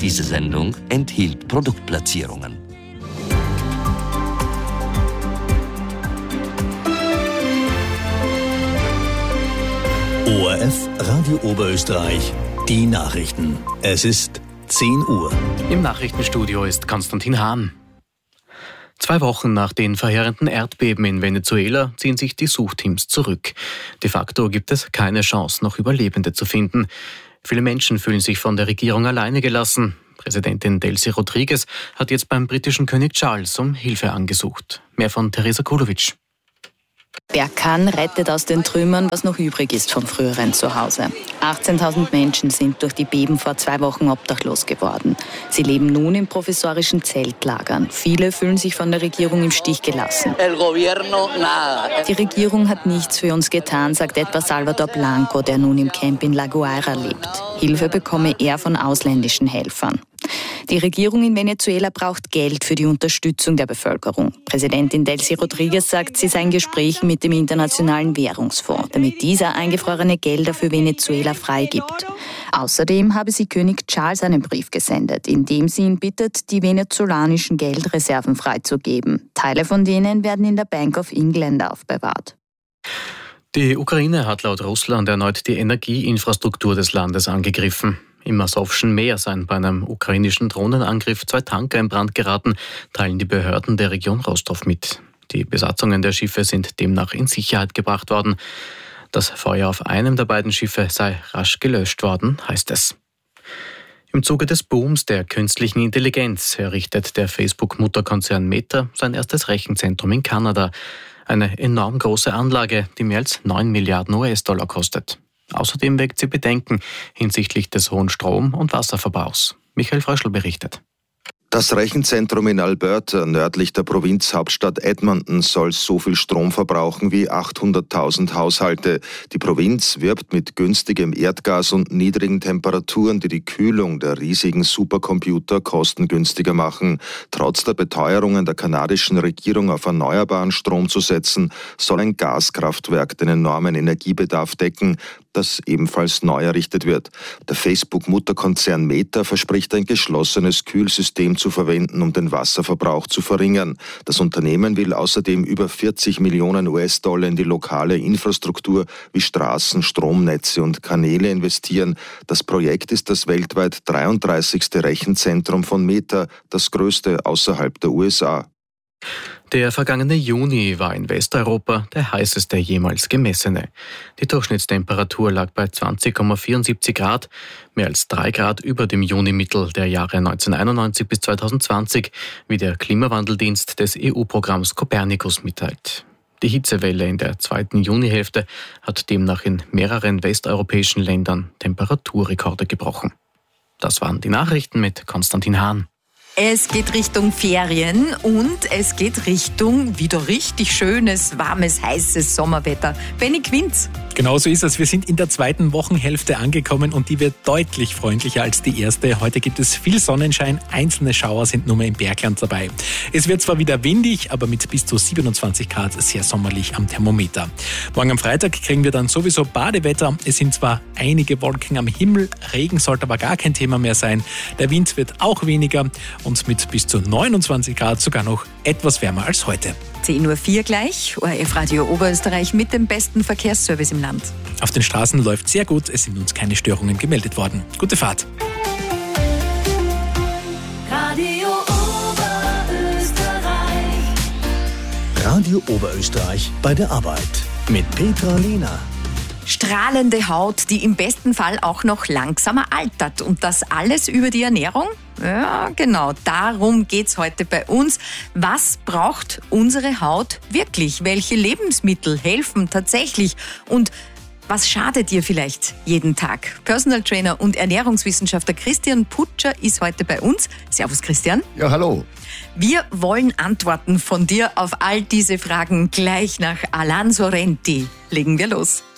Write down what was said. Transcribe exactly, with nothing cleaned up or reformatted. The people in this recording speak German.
Diese Sendung enthielt Produktplatzierungen. O R F Radio Oberösterreich, die Nachrichten. Es ist zehn Uhr. Im Nachrichtenstudio ist Konstantin Hahn. Zwei Wochen nach den verheerenden Erdbeben in Venezuela ziehen sich die Suchteams zurück. De facto gibt es keine Chance, noch Überlebende zu finden. Viele Menschen fühlen sich von der Regierung alleine gelassen. Präsidentin Delcy Rodriguez hat jetzt beim britischen König Charles um Hilfe angesucht. Mehr von Teresa Kulovic. Wer kann, rettet aus den Trümmern, was noch übrig ist vom früheren Zuhause. achtzehntausend Menschen sind durch die Beben vor zwei Wochen obdachlos geworden. Sie leben nun in provisorischen Zeltlagern. Viele fühlen sich von der Regierung im Stich gelassen. Die Regierung hat nichts für uns getan, sagt etwa Salvador Blanco, der nun im Camp in La Guaira lebt. Hilfe bekomme er von ausländischen Helfern. Die Regierung in Venezuela braucht Geld für die Unterstützung der Bevölkerung. Präsidentin Delcy Rodriguez sagt, sie sei in Gesprächen mit dem Internationalen Währungsfonds, damit dieser eingefrorene Gelder für Venezuela freigibt. Außerdem habe sie König Charles einen Brief gesendet, in dem sie ihn bittet, die venezolanischen Geldreserven freizugeben. Teile von denen werden in der Bank of England aufbewahrt. Die Ukraine hat laut Russland erneut die Energieinfrastruktur des Landes angegriffen. Im Asowschen Meer seien bei einem ukrainischen Drohnenangriff zwei Tanker in Brand geraten, teilen die Behörden der Region Rostov mit. Die Besatzungen der Schiffe sind demnach in Sicherheit gebracht worden. Das Feuer auf einem der beiden Schiffe sei rasch gelöscht worden, heißt es. Im Zuge des Booms der künstlichen Intelligenz errichtet der Facebook-Mutterkonzern Meta sein erstes Rechenzentrum in Kanada. Eine enorm große Anlage, die mehr als neun Milliarden U S-Dollar kostet. Außerdem weckt sie Bedenken hinsichtlich des hohen Strom- und Wasserverbrauchs. Michael Fröschl berichtet. Das Rechenzentrum in Alberta, nördlich der Provinzhauptstadt Edmonton, soll so viel Strom verbrauchen wie achthunderttausend Haushalte. Die Provinz wirbt mit günstigem Erdgas und niedrigen Temperaturen, die die Kühlung der riesigen Supercomputer kostengünstiger machen. Trotz der Beteuerungen der kanadischen Regierung auf erneuerbaren Strom zu setzen, soll ein Gaskraftwerk den enormen Energiebedarf decken, das ebenfalls neu errichtet wird. Der Facebook-Mutterkonzern Meta verspricht, ein geschlossenes Kühlsystem zu verwenden, um den Wasserverbrauch zu verringern. Das Unternehmen will außerdem über vierzig Millionen U S-Dollar in die lokale Infrastruktur wie Straßen, Stromnetze und Kanäle investieren. Das Projekt ist das weltweit dreiunddreißigste Rechenzentrum von Meta, das größte außerhalb der U S A. Der vergangene Juni war in Westeuropa der heißeste jemals gemessene. Die Durchschnittstemperatur lag bei zwanzig Komma vierundsiebzig Grad, mehr als drei Grad über dem Junimittel der Jahre neunzehnhunderteinundneunzig bis zweitausendzwanzig, wie der Klimawandeldienst des E U-Programms Copernicus mitteilt. Die Hitzewelle in der zweiten Junihälfte hat demnach in mehreren westeuropäischen Ländern Temperaturrekorde gebrochen. Das waren die Nachrichten mit Konstantin Hahn. Es geht Richtung Ferien und es geht Richtung wieder richtig schönes, warmes, heißes Sommerwetter. Benny Quinz. Genau so ist es. Wir sind in der zweiten Wochenhälfte angekommen und die wird deutlich freundlicher als die erste. Heute gibt es viel Sonnenschein, einzelne Schauer sind nur mehr im Bergland dabei. Es wird zwar wieder windig, aber mit bis zu siebenundzwanzig Grad sehr sommerlich am Thermometer. Morgen am Freitag kriegen wir dann sowieso Badewetter. Es sind zwar einige Wolken am Himmel, Regen sollte aber gar kein Thema mehr sein. Der Wind wird auch weniger und mit bis zu neunundzwanzig Grad sogar noch etwas wärmer als heute. zehn Uhr vier gleich, O R F Radio Oberösterreich mit dem besten Verkehrsservice im Land. Auf den Straßen läuft sehr gut, es sind uns keine Störungen gemeldet worden. Gute Fahrt. Radio Oberösterreich. Radio Oberösterreich bei der Arbeit mit Petra Lehner. Strahlende Haut, die im besten Fall auch noch langsamer altert. Und das alles über die Ernährung? Ja, genau, darum geht's heute bei uns. Was braucht unsere Haut wirklich? Welche Lebensmittel helfen tatsächlich? Und was schadet dir vielleicht jeden Tag? Personal Trainer und Ernährungswissenschaftler Christian Putscher ist heute bei uns. Servus Christian. Ja, hallo. Wir wollen Antworten von dir auf all diese Fragen gleich nach Alan Sorrenti. Legen wir los.